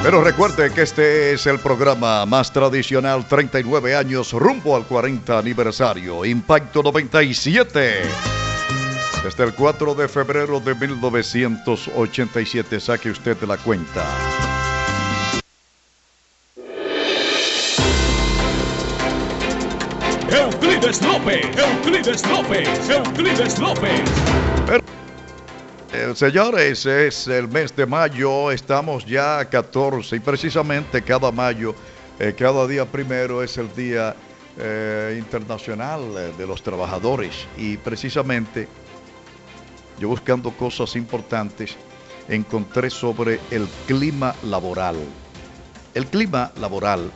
Pero recuerde que este es el programa más tradicional, 39 años rumbo al 40 aniversario, Impacto 97. Desde el 4 de febrero de 1987, saque usted de la cuenta. Euclides López, Euclides López, Euclides López. Señores, es el mes de mayo, estamos ya a 14 y precisamente cada mayo, cada día primero es el Día Internacional de los Trabajadores y precisamente yo buscando cosas importantes encontré sobre el clima laboral. El clima laboral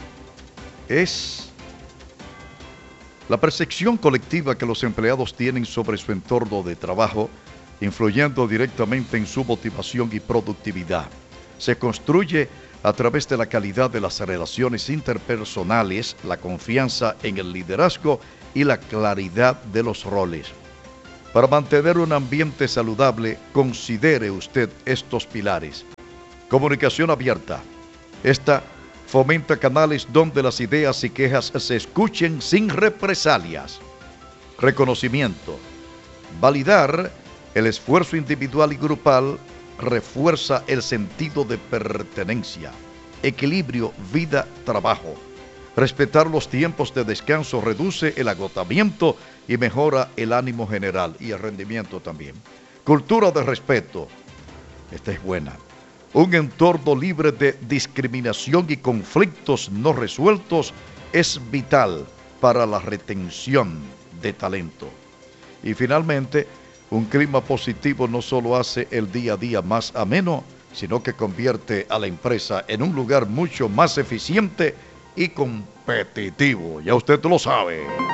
es la percepción colectiva que los empleados tienen sobre su entorno de trabajo, influyendo directamente en su motivación y productividad. Se construye a través de la calidad de las relaciones interpersonales, la confianza en el liderazgo y la claridad de los roles. Para mantener un ambiente saludable, considere usted estos pilares. Comunicación abierta. Esta fomenta canales donde las ideas y quejas se escuchen sin represalias. Reconocimiento. Validar el esfuerzo individual y grupal refuerza el sentido de pertenencia. Equilibrio vida-trabajo. Respetar los tiempos de descanso reduce el agotamiento y mejora el ánimo general y el rendimiento también. Cultura de respeto. Esta es buena. Un entorno libre de discriminación y conflictos no resueltos es vital para la retención de talento. Y finalmente, un clima positivo no solo hace el día a día más ameno, sino que convierte a la empresa en un lugar mucho más eficiente y competitivo. Ya usted lo sabe.